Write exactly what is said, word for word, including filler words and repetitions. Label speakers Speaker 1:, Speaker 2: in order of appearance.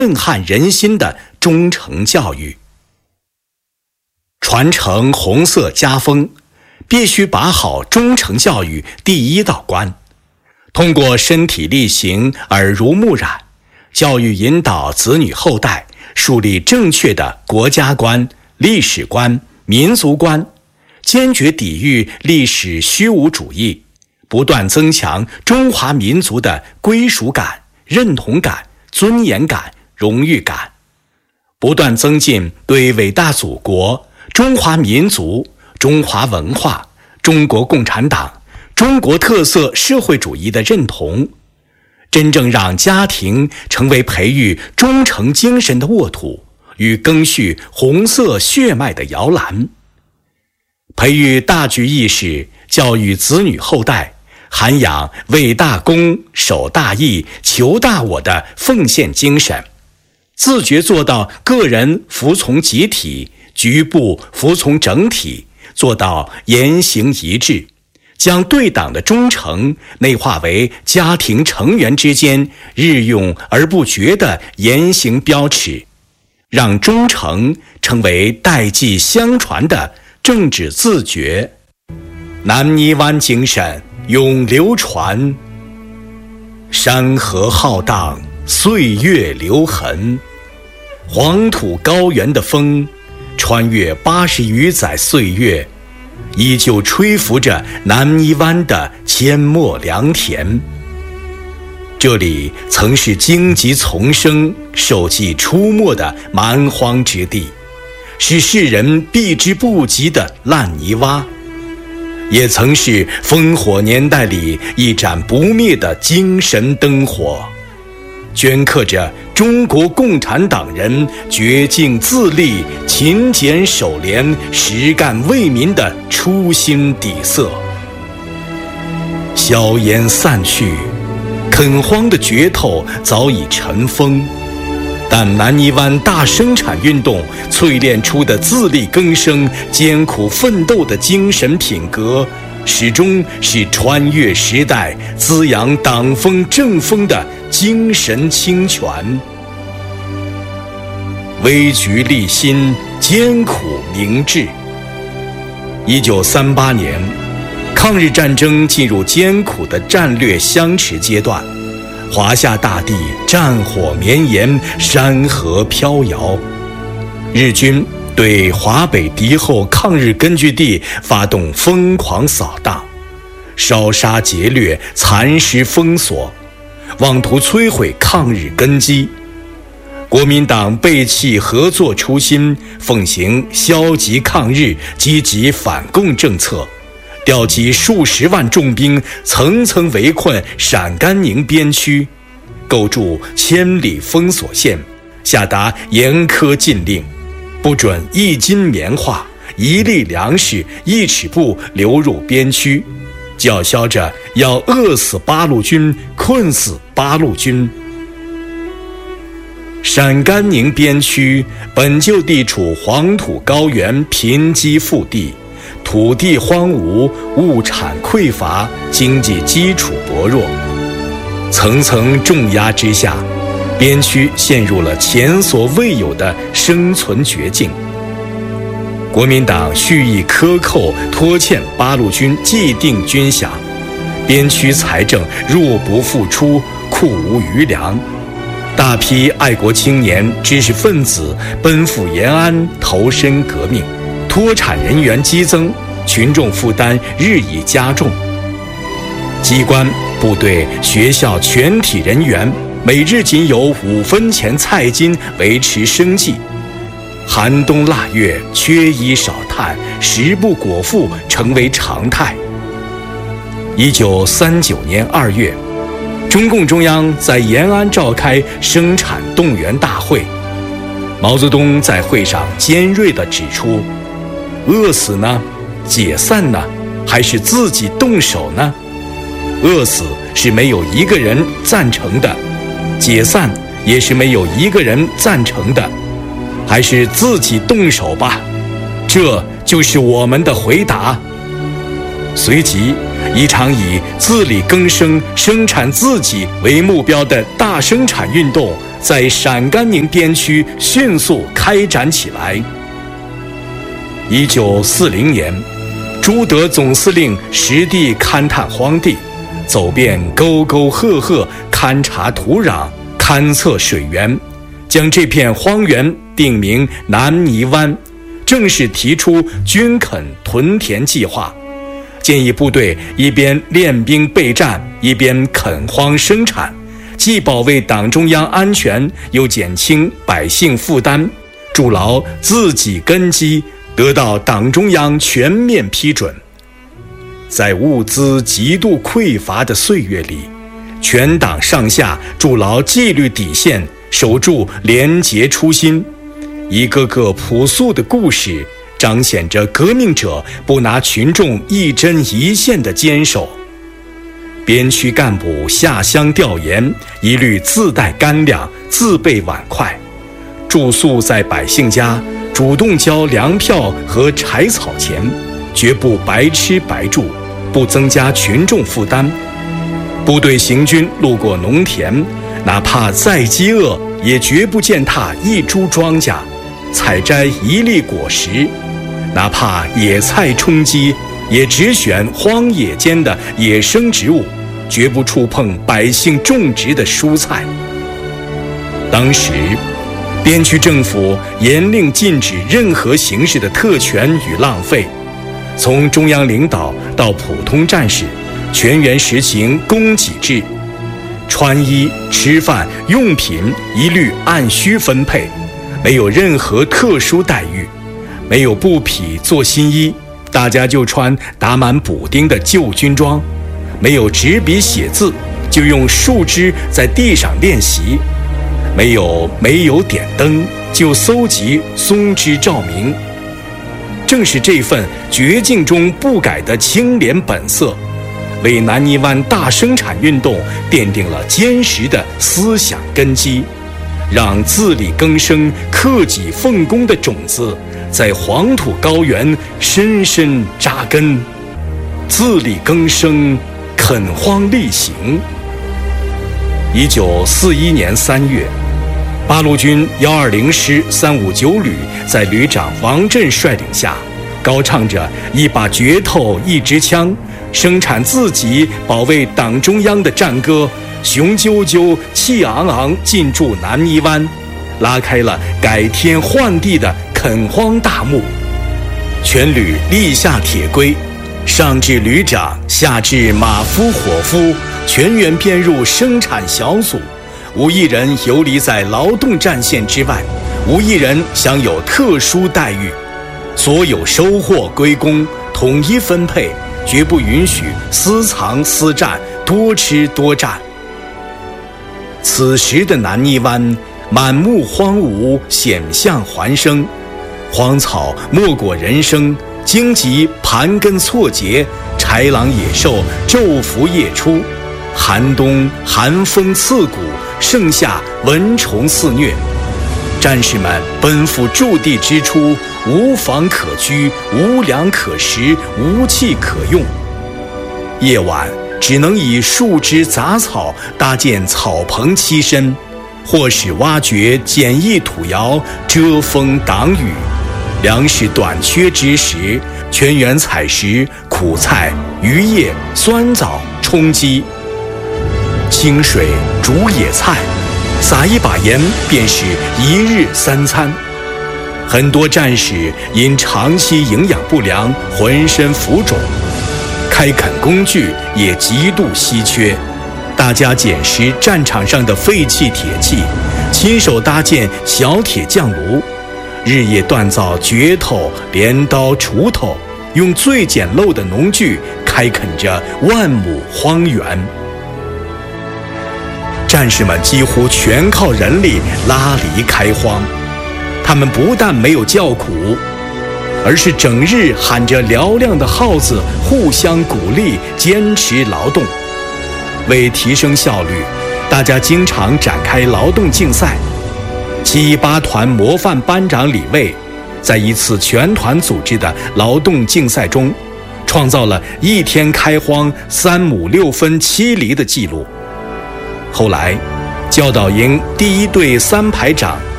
Speaker 1: 震撼人心的忠诚教育。传承红色家风，必须把好忠诚教育第一道关，通过身体力行、耳濡目染，教育引导子女后代树立正确的国家观、历史观、民族观，坚决抵御历史虚无主义，不断增强中华民族的归属感、认同感、尊严感、荣誉感，不断增进对伟大祖国、中华民族、中华文化、中国共产党、中国特色社会主义的认同，真正让家庭成为培育忠诚精神的沃土与赓续红色血脉的摇篮。培育大局意识，教育子女后代，涵养为大公、守大义、求大我的奉献精神，自觉做到个人服从集体，局部服从整体，做到言行一致，将对党的忠诚内化为家庭成员之间日用而不绝的言行标尺，让忠诚成为代际相传的政治自觉。南泥湾精神永流传，山河浩荡，岁月留痕，黄土高原的风穿越八十余载岁月，依旧吹拂着南泥湾的阡陌良田。这里曾是荆棘丛生、兽迹出没的蛮荒之地，是世人避之不及的烂泥洼，也曾是烽火年代里一盏不灭的精神灯火，镌刻着中国共产党人绝境自立、勤俭守廉、实干为民的初心底色。硝烟散去，垦荒的镢头早已尘封，但南泥湾大生产运动淬炼出的自力更生、艰苦奋斗的精神品格，始终是穿越时代、滋养党风政风的精神清泉。危局立心，艰苦明志。一九三八年，抗日战争进入艰苦的战略相持阶段，华夏大地战火绵延，山河飘摇。日军对华北敌后抗日根据地发动疯狂扫荡，烧杀劫掠，蚕食封锁，妄图摧毁抗日根基。国民党背弃合作初心，奉行消极抗日、积极反共政策，调集数十万重兵，层层围困陕甘宁边区，构筑千里封锁线，下达严苛禁令，不准一斤棉花、一粒粮食、一尺布流入边区，叫嚣着要饿死八路军、困死八路军。陕甘宁边区本就地处黄土高原贫瘠腹地，土地荒芜，物产匮乏，经济基础薄弱，层层重压之下，边区陷入了前所未有的生存绝境。国民党蓄意克扣拖欠八路军既定军饷，边区财政入不敷出，库无余粮。大批爱国青年、知识分子奔赴延安投身革命，脱产人员激增，群众负担日益加重。机关、部队、学校全体人员每日仅有五分钱菜金维持生计，寒冬腊月缺衣少炭、食不果腹成为常态。一九三九年二月，中共中央在延安召开生产动员大会，毛泽东在会上尖锐地指出：饿死呢？解散呢？还是自己动手呢？饿死是没有一个人赞成的，解散也是没有一个人赞成的，还是自己动手吧，这就是我们的回答。随即，一场以自力更生、生产自己为目标的大生产运动在陕甘宁边区迅速开展起来。一九四零年，朱德总司令实地勘探荒地，走遍沟沟壑壑，勘察土壤，勘测水源，将这片荒原定名南泥湾，正式提出军垦屯田计划，建议部队一边练兵备战，一边垦荒生产，既保卫党中央安全，又减轻百姓负担，筑牢自己根基，得到党中央全面批准。在物资极度匮乏的岁月里，全党上下筑牢纪律底线，守住廉洁初心。一个个朴素的故事彰显着革命者不拿群众一针一线的坚守。边区干部下乡调研，一律自带干粮，自备碗筷，住宿在百姓家，主动交粮票和柴草钱，绝不白吃白住，不增加群众负担。部队行军路过农田，哪怕再饥饿，也绝不践踏一株庄稼，采摘一粒果实；哪怕野菜充饥，也只选荒野间的野生植物，绝不触碰百姓种植的蔬菜。当时，边区政府严令禁止任何形式的特权与浪费，从中央领导到普通战士，全员实行供给制，穿衣、吃饭、用品一律按需分配，没有任何特殊待遇，没有布匹做新衣，大家就穿打满补丁的旧军装，没有执笔写字，就用树枝在地上练习，没有煤油点灯，就搜集松枝照明。正是这份绝境中不改的清廉本色，为南泥湾大生产运动奠定了坚实的思想根基，让自力更生、克己奉公的种子在黄土高原深深扎根。自力更生，垦荒力行。一九四一年三月，八路军幺二零师三五九旅在旅长王震率领下，高唱着一把镢头一支枪，生产自己保卫党中央的战歌，雄赳赳气昂昂进驻南泥湾，拉开了改天换地的垦荒大幕。全旅立下铁规，上至旅长，下至马夫伙夫，全员编入生产小组，无一人游离在劳动战线之外，无一人享有特殊待遇，所有收获归公，统一分配，绝不允许私藏私占，多吃多占。此时的南泥湾满目荒芜，险象环生，荒草没过人生，荆棘盘根错节，豺狼野兽昼伏夜出，寒冬寒风刺骨，盛夏蚊虫肆虐。战士们奔赴驻地之初，无房可居，无粮可食，无器可用。夜晚只能以树枝杂草搭建草棚栖身，或是挖掘简易土窑遮风挡雨。粮食短缺之时，全员采食苦菜、鱼叶、酸枣充饥。清水煮野菜，撒一把盐便是一日三餐。很多战士因长期营养不良，浑身浮肿，开垦工具也极度稀缺。大家捡拾战场上的废弃铁器，亲手搭建小铁匠炉，日夜锻造镢头、镰刀、锄头，用最简陋的农具开垦着万亩荒原。战士们几乎全靠人力拉犁开荒，他们不但没有叫苦，而是整日喊着嘹亮的号子，互相鼓励，坚持劳动。为提升效率，大家经常展开劳动竞赛。七一八团模范班长李卫，在一次全团组织的劳动竞赛中，创造了一天开荒三亩六分七厘的记录。后来， 教导营第一队三排长